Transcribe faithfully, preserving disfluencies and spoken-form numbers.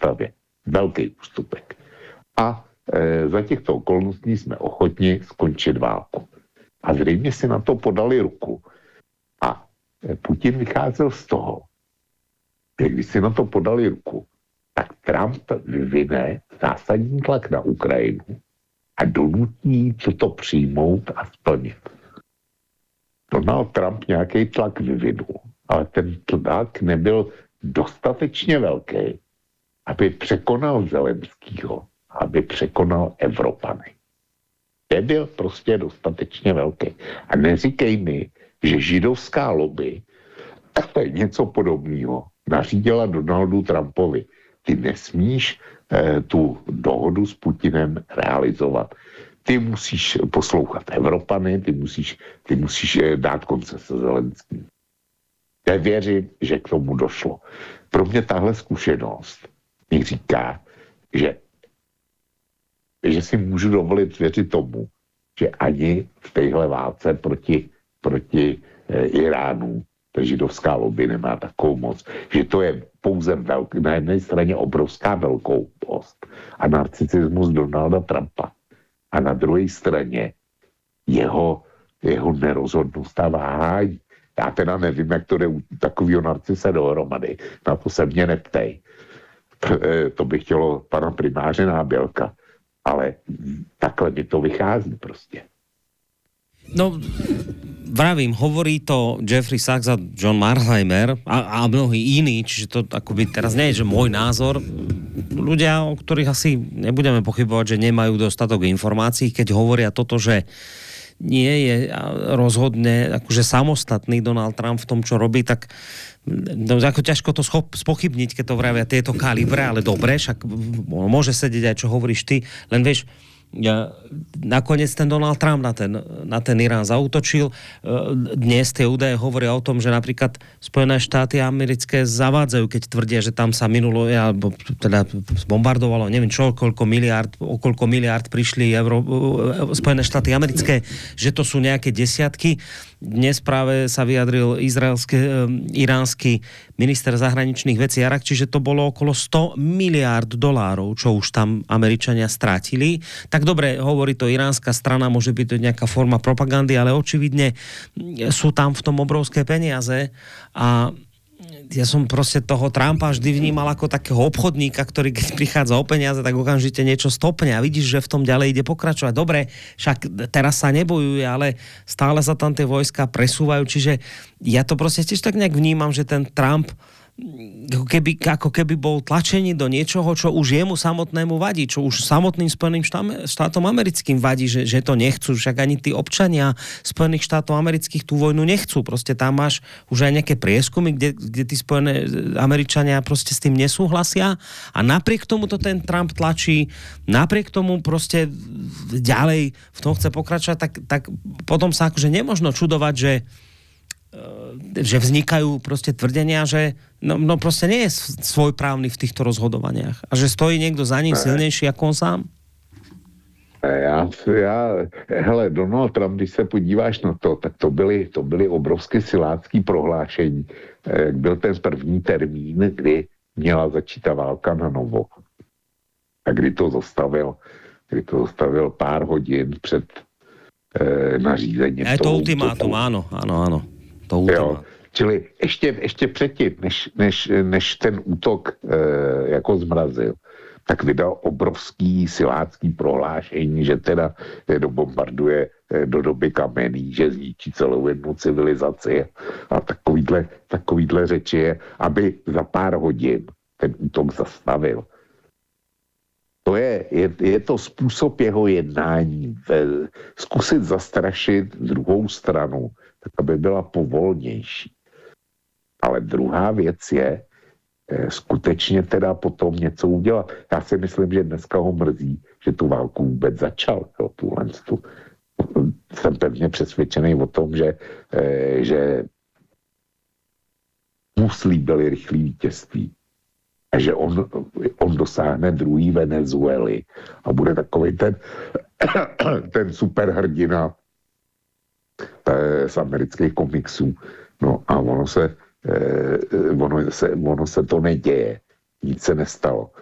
ústavě. Velký ústupek. A e, za těchto okolností jsme ochotni skončit válku. A zřejmě si na to podali ruku. A e, Putin vycházel z toho, že když si na to podali ruku, tak Trump vyvine zásadní tlak na Ukrajinu a donutí toto přijmout a splnit. Donald Trump nějaký tlak vyvinul, ale ten tlak nebyl dostatečně velký, aby překonal Zelenskýho, aby překonal Evropany. Nebyl prostě dostatečně velký. A neříkej mi, že židovská lobby něco podobného nařídila Donaldu Trumpovi. Ty nesmíš eh, tu dohodu s Putinem realizovat. Ty musíš poslouchat Evropany, ty musíš, ty musíš eh, dát koncese Zelenským. Nevěřím, že k tomu došlo. Pro mě tahle zkušenost mi říká, že, že si můžu dovolit věřit tomu, že ani v téhle válce proti, proti eh, Iránu ta židovská lobby nemá takovou moc, že to je pouze velk, na jedné straně obrovská velkost a narcismus Donalda Trumpa a na druhé straně jeho, jeho nerozhodnost a váhání. Já teda nevím, jak to jde u takového narcise dohromady. Na to se mě neptej. To by chtělo pana primáře Nábělka. Ale takhle mi to vychází prostě. No, vravím, hovorí to Jeffrey Sachs a John Marheimer a, a mnohí iní, čiže to akoby teraz nie je, že môj názor. Ľudia, o ktorých asi nebudeme pochybovať, že nemajú dostatok informácií, keď hovoria toto, že nie je rozhodne akože samostatný Donald Trump v tom, čo robí, tak no, ako ťažko to schop, spochybniť, keď to vravia tieto kalibre, ale dobre, však môže sedieť aj, čo hovoríš ty, len vieš, ja, nakoniec ten Donald Trump na ten, na ten Irán zaútočil. Dnes tie údaje hovoria o tom, že napríklad Spojené štáty americké zavádzajú, keď tvrdia, že tam sa minulo, alebo teda bombardovalo, neviem čo, koľko miliárd, o koľko miliárd prišli Euró- Spojené štáty americké, že to sú nejaké desiatky. Dnes práve sa vyjadril izraelský, iránsky minister zahraničných vecí Arak, čiže to bolo okolo sto miliárd dolárov, čo už tam Američania strátili. Tak dobre, hovorí to iránska strana, môže byť to nejaká forma propagandy, ale očividne sú tam v tom obrovské peniaze a ja som proste toho Trumpa vždy vnímal ako takého obchodníka, ktorý keď prichádza o peniaze, tak okamžite niečo stopne a vidíš, že v tom ďalej ide pokračovať. Dobre, však teraz sa nebojuje, ale stále sa tam tie vojska presúvajú, čiže ja to proste tiež tak nejak vnímam, že ten Trump ako keby, ako keby bol tlačený do niečoho, čo už jemu samotnému vadí, čo už samotným Spojeným štátom americkým vadí, že, že to nechcú, však ani tí občania Spojených štátov amerických tú vojnu nechcú, proste tam máš už aj nejaké prieskumy, kde, kde tí Spojené Američania proste s tým nesúhlasia a napriek tomu to ten Trump tlačí, napriek tomu proste ďalej v tom chce pokračovať, tak, tak potom sa akože nemožno čudovať, že že vznikajú proste tvrdenia, že no, no proste nie je svojprávny v týchto rozhodovaniach a že stojí niekto za ním silnejší ako on sám? Já, já, hele, Donald Trump, když se podíváš na to, tak to byly, to byly obrovské silácký prohlášení. Jak byl ten první termín, kdy měla začít ta válka na novo. A kdy to zastavil, kdy to zastavil pár hodin před eh, nařízením. Je to ultimátum, áno, áno, áno. Jo, čili ještě, ještě předtím, než, než, než ten útok e, jako zmrazil, tak vydal obrovský silácký prohlášení, že teda dobombarduje e, do doby kamenný, že zničí celou jednu civilizaci a takovýhle, takovýhle řeči je, aby za pár hodin ten útok zastavil. To je, je, je to způsob jeho jednání, ve, zkusit zastrašit druhou stranu, tak aby byla povolnější. Ale druhá věc je e, skutečně teda potom něco udělat. Já si myslím, že dneska ho mrzí, že tu válku vůbec začal. Jo, tuhle, tu. Jsem pevně přesvědčený o tom, že, e, že mu slíbili rychlý vítězství a že on, on dosáhne druhý Venezuely a bude takový ten, ten superhrdina z amerických komiksů. No a ono se, eh, ono, se, ono se to neděje. Nic se nestalo.